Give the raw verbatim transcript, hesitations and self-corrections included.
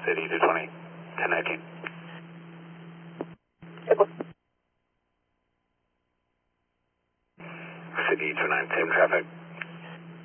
City two twenty, ten nineteen. City two nine, same traffic.